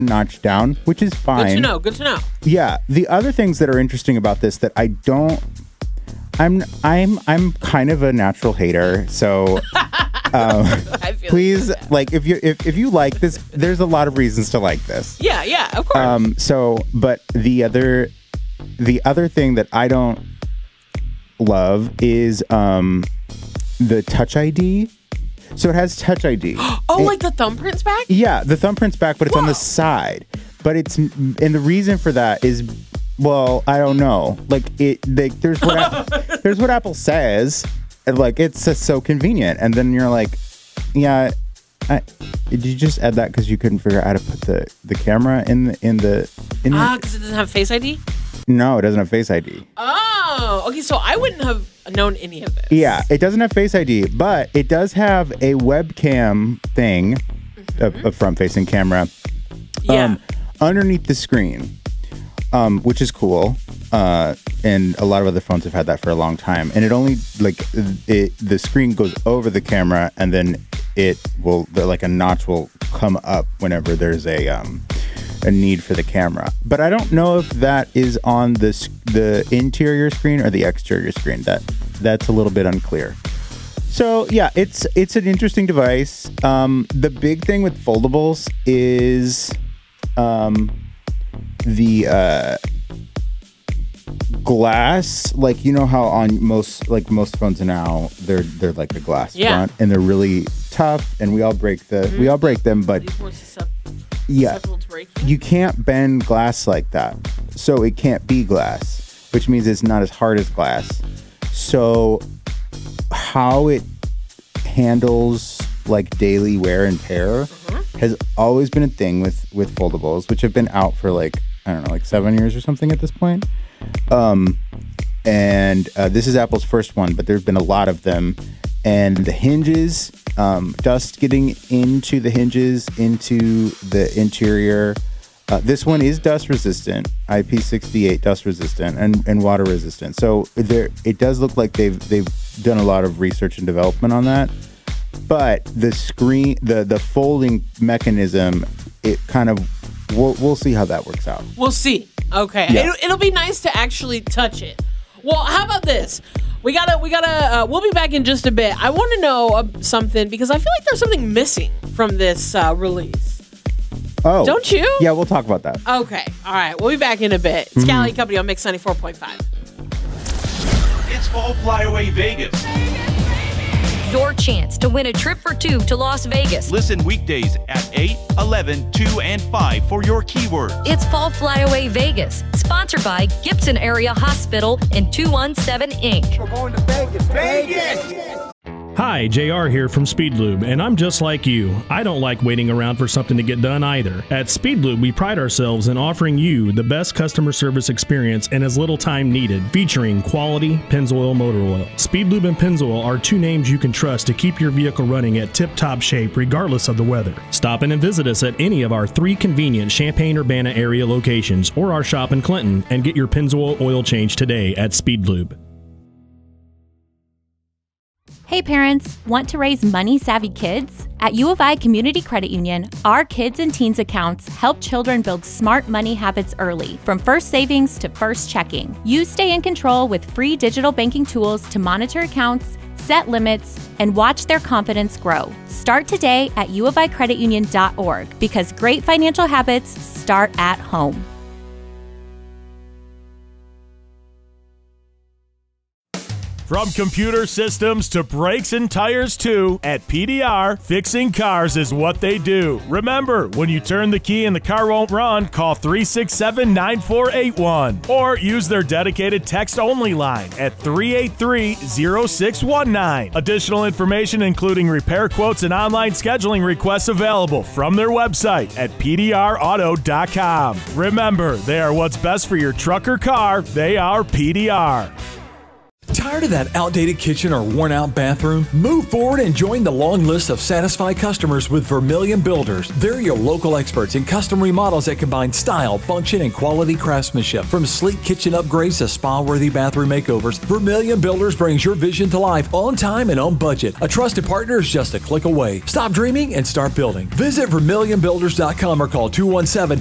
notch down, which is fine. Good to know. Good to know. Yeah. The other things that are interesting about this that I don't, I'm kind of a natural hater, so please, like, if you like this, there's a lot of reasons to like this. Yeah, of course. But the other thing that I don't love is the Touch ID. So it has Touch ID. Like the thumbprint's back? Yeah, the thumbprint's back, but it's on the side. But and the reason for that is, well, I don't know. There's what Apple says. And it's just so convenient. And then you're like, yeah, did you just add that because you couldn't figure out how to put the camera in because it doesn't have Face ID? No, it doesn't have Face ID. Oh, okay. So I wouldn't have known any of this. Yeah, it doesn't have Face ID, but it does have a webcam thing, a front-facing camera, underneath the screen, which is cool. And a lot of other phones have had that for a long time. And it only the screen goes over the camera, and then a notch will come up whenever there's a need for the camera. But I don't know if that is on the interior screen or the exterior screen. That's a little bit unclear. So yeah, it's an interesting device. The big thing with foldables is the glass. Like, you know how on most phones now they're like a glass front, and they're really tough, and we all break them, but yeah, you can't bend glass like that, so it can't be glass, which means it's not as hard as glass. So how it handles like daily wear and tear has always been a thing with foldables, which have been out for 7 years or something at this point. And this is Apple's first one, but there's been a lot of them. And the hinges, dust getting into the hinges, into the interior. This one is dust resistant, IP68 dust resistant, and water resistant. So it does look like they've done a lot of research and development on that. But the screen, the folding mechanism, it kind of, we'll see how that works out. We'll see. Okay. Yeah. It'll be nice to actually touch it. Well, how about this? We'll be back in just a bit. I want to know something, because I feel like there's something missing from this release. Oh. Don't you? Yeah, we'll talk about that. Okay. All right. We'll be back in a bit. It's Callie Company on Mix 94.5. It's Fall Flyaway Vegas. Your chance to win a trip for two to Las Vegas. Listen weekdays at 8, 11, 2, and 5 for your keywords. It's Fall Flyaway Vegas, sponsored by Gibson Area Hospital and 217 Inc. We're going to Vegas. Vegas! Hi, JR here from Speedlube, and I'm just like you. I don't like waiting around for something to get done either. At Speedlube, we pride ourselves in offering you the best customer service experience in as little time needed, featuring quality Pennzoil motor oil. Speedlube and Pennzoil are two names you can trust to keep your vehicle running at tip-top shape regardless of the weather. Stop in and visit us at any of our 3 convenient Champaign-Urbana area locations or our shop in Clinton and get your Pennzoil oil change today at Speedlube. Hey parents, want to raise money-savvy kids? At U of I Community Credit Union, our kids and teens accounts help children build smart money habits early, from first savings to first checking. You stay in control with free digital banking tools to monitor accounts, set limits, and watch their confidence grow. Start today at uoficreditunion.org, because great financial habits start at home. From computer systems to brakes and tires too, at PDR, fixing cars is what they do. Remember, when you turn the key and the car won't run, call 367-9481 or use their dedicated text-only line at 383-0619. Additional information, including repair quotes and online scheduling requests, available from their website at pdrauto.com. Remember, they are what's best for your truck or car. They are PDR. Tired of that outdated kitchen or worn-out bathroom? Move forward and join the long list of satisfied customers with Vermilion Builders. They're your local experts in custom remodels that combine style, function, and quality craftsmanship. From sleek kitchen upgrades to spa-worthy bathroom makeovers, Vermilion Builders brings your vision to life on time and on budget. A trusted partner is just a click away. Stop dreaming and start building. Visit VermilionBuilders.com or call 217